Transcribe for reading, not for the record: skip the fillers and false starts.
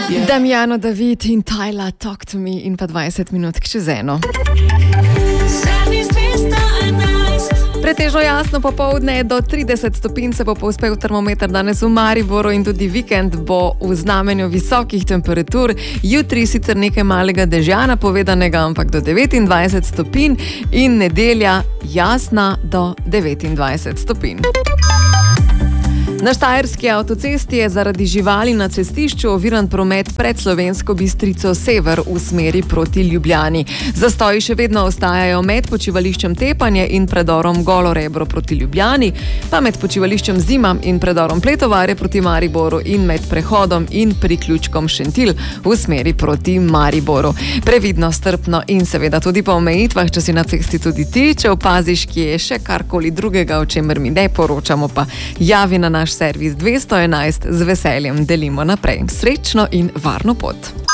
Damiano David in Tyla Talk to Me in pa 20 minut čez eno. Pretežno jasno popoldne do 30 stopinj se bo povzpel termometer danes v Mariboru in tudi vikend bo v znamenju visokih temperatur. Jutri sicer nekaj malega dežja napovedanega, ampak do 29 stopinj in nedelja jasna do 29 stopinj. Na Štajerski avtocesti je zaradi živali na cestišču oviran promet pred Slovensko Bistrico sever v smeri proti Ljubljani. Zastoji še vedno ostajajo med počivališčem Tepanje in predorom Golo Rebro proti Ljubljani, pa med počivališčem Zimam in predorom Pletovarje proti Mariboru in med prehodom in priključkom Šentilj v smeri proti Mariboru. Previdno, strpno in seveda tudi po omejitvah, če si na cesti tudi ti, če opaziš, ki je še karkoli drugega, o čemer mi ne poročamo, pa javi na naš servis 211, z veseljem delimo naprej. Srečno in varno pot!